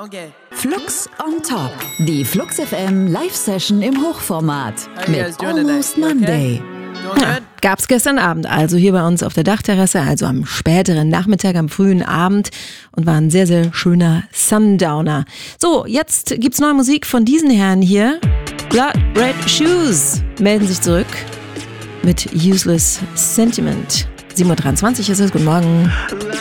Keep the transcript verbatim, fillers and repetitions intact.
Okay. Flux on Top. Die Flux F M Live-Session im Hochformat. Mit Almost Monday. Ja, gab's gestern Abend, also hier bei uns auf der Dachterrasse, also am späteren Nachmittag, am frühen Abend und war ein sehr, sehr schöner Sundowner. So, jetzt gibt's neue Musik von diesen Herren hier. Blood Red Shoes melden sich zurück mit Useless Sentiment. sieben Uhr dreiundzwanzig ist es, guten Morgen.